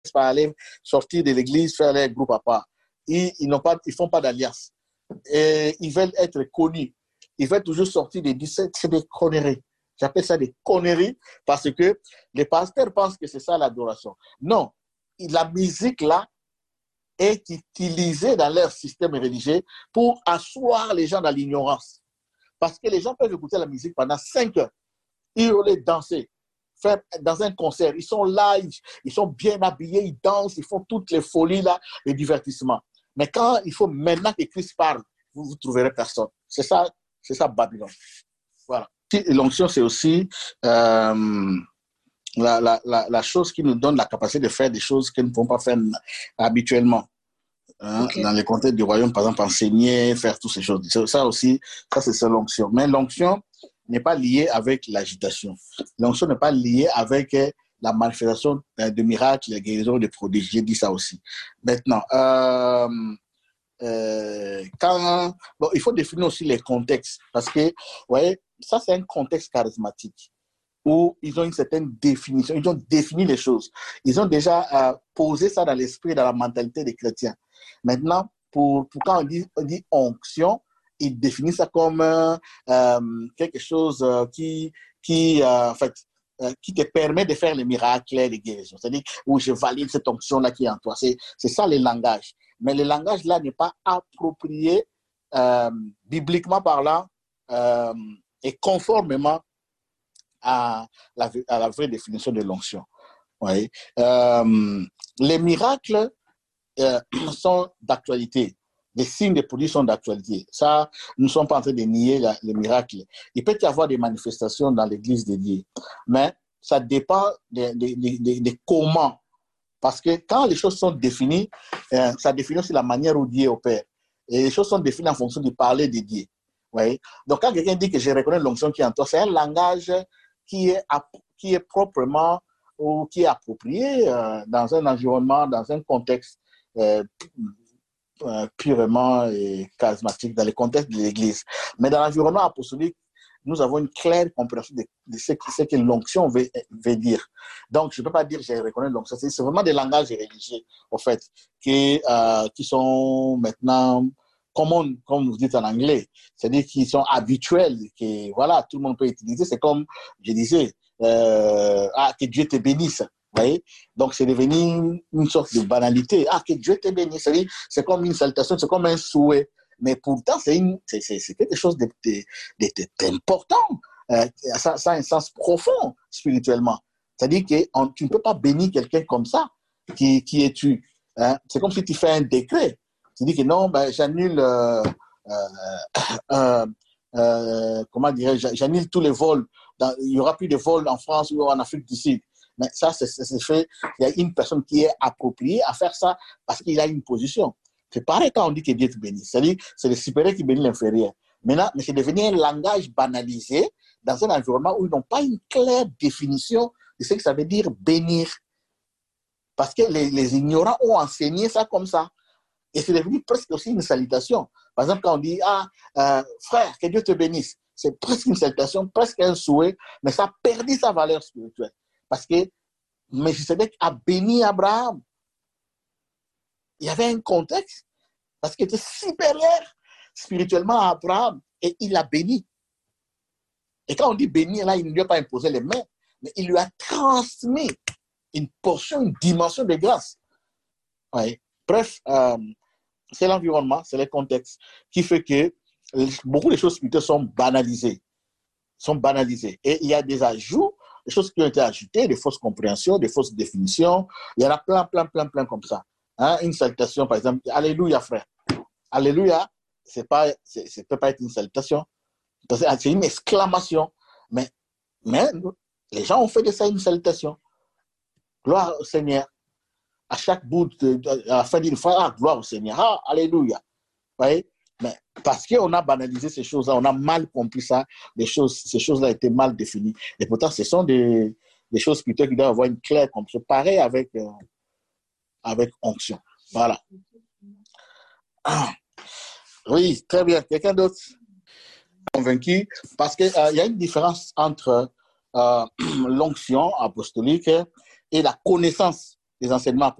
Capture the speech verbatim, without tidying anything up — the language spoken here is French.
par aller sortir de l'église, faire les groupes à part. Ils ne font pas d'alliance. Et ils veulent être connus. Ils veulent toujours sortir des dix-sept. C'est des conneries. J'appelle ça des conneries parce que les pasteurs pensent que c'est ça l'adoration. Non. La musique, là, est utilisée dans leur système religieux pour asseoir les gens dans l'ignorance. Parce que les gens peuvent écouter la musique pendant cinq heures. Ils veulent danser. Faire dans un concert. Ils sont là, ils, ils sont bien habillés, ils dansent, ils font toutes les folies, là, les divertissements. Mais quand il faut maintenant que Christ parle, vous ne trouverez personne. C'est ça, c'est ça Babylone. Voilà. L'onction, c'est aussi euh, la, la, la, la chose qui nous donne la capacité de faire des choses que nous ne pouvons pas faire habituellement. Hein, okay. Dans les contextes du royaume, par exemple, enseigner, faire toutes ces choses. Ça aussi, ça c'est ça l'onction. Mais l'onction n'est pas liée avec l'agitation. L'onction n'est pas liée avec la manifestation de miracles, les guérisons, des prodiges. J'ai dit ça aussi. Maintenant, euh, euh, quand, bon, il faut définir aussi les contextes. Parce que, vous voyez, ça c'est un contexte charismatique où ils ont une certaine définition, ils ont défini les choses. Ils ont déjà euh, posé ça dans l'esprit, dans la mentalité des chrétiens. Maintenant, pour, pour quand on dit, on dit onction, ils définissent ça comme euh, euh, quelque chose euh, qui, qui, euh, en fait, euh, qui te permet de faire les miracles, les guérisons. C'est-à-dire où je valide cette onction-là qui est en toi. C'est, c'est ça le langage. Mais le langage-là n'est pas approprié euh, bibliquement parlant euh, et conformément à la, à la vraie définition de l'onction. Oui. Euh, les miracles euh, sont d'actualité. Les signes de produits sont d'actualité. Ça, nous ne sommes pas en train de nier la, les miracles. Il peut y avoir des manifestations dans l'église dédiée, mais ça dépend de, de, de, de, de comment. Parce que quand les choses sont définies, euh, ça définit aussi la manière où Dieu opère. Et les choses sont définies en fonction du parler de Dieu. Oui. Donc, quand quelqu'un dit que je reconnais l'onction qui est en toi, c'est un langage qui est, qui est proprement ou qui est approprié euh, dans un environnement, dans un contexte euh, euh, purement et charismatique, dans le contexte de l'Église. Mais dans l'environnement apostolique, nous avons une claire compréhension de, de ce, que, ce que l'onction veut, veut dire. Donc, je ne peux pas dire que je reconnais l'onction. C'est, c'est vraiment des langages religieux, en fait, qui, euh, qui sont maintenant common, comme vous dites en anglais. C'est-à-dire qu'ils sont habituels, que voilà, tout le monde peut utiliser. C'est comme, je disais, euh, ah, que Dieu te bénisse. Vous voyez? Donc, c'est devenu une sorte de banalité. Ah, que Dieu te bénisse. C'est, c'est comme une salutation, c'est comme un souhait. Mais pourtant, c'est, une, c'est, c'est, c'est quelque chose d'important. Euh, ça, ça a un sens profond spirituellement. C'est-à-dire que on, tu ne peux pas bénir quelqu'un comme ça. Qui, qui es-tu? Hein? C'est comme si tu fais un décret. Tu dis que non, ben, j'annule, euh, euh, euh, euh, comment dirais-je, j'annule tous les vols. Dans, il n'y aura plus de vols en France ou en Afrique du Sud. Mais ça, c'est, c'est fait. Il y a une personne qui est appropriée à faire ça parce qu'il a une position. C'est pareil quand on dit que Dieu te bénit. C'est-à-dire, c'est le supérieur qui bénit l'inférieur. Maintenant, mais c'est devenu un langage banalisé dans un environnement où ils n'ont pas une claire définition de ce que ça veut dire bénir. Parce que les, les ignorants ont enseigné ça comme ça. Et c'est devenu presque aussi une salutation. Par exemple, quand on dit, ah, euh, frère, que Dieu te bénisse, c'est presque une salutation, presque un souhait, mais ça a perdu sa valeur spirituelle. Parce que Melchisedec a béni Abraham. Il y avait un contexte, parce qu'il était supérieur spirituellement à Abraham, et il l'a béni. Et quand on dit bénir, là, il ne lui a pas imposé les mains, mais il lui a transmis une portion, une dimension de grâce. Ouais. Bref, euh, c'est l'environnement, c'est le contexte qui fait que beaucoup de choses spirituelles sont banalisées. Sont banalisées. Et il y a des ajouts, des choses qui ont été ajoutées, des fausses compréhensions, des fausses définitions. Il y en a plein, plein, plein, plein comme ça. Hein, une salutation, par exemple, Alléluia, frère. Alléluia, c'est pas, c'est, ça ne peut pas être une salutation. C'est une exclamation. Mais, mais les gens ont fait de ça une salutation. Gloire au Seigneur. À chaque bout, de, à la fin d'une phrase, ah, gloire au Seigneur. Ah, Alléluia. Vous voyez? Mais parce qu'on a banalisé ces choses-là, on a mal compris ça, les choses, ces choses-là étaient mal définies. Et pourtant, ce sont des, des choses spirituelles qui doivent avoir une claire compréhension. Pareil avec, euh, avec onction. Voilà. Ah. Oui, très bien. Quelqu'un d'autre convaincu? Parce qu'il euh, y a une différence entre euh, l'onction apostolique et la connaissance des enseignements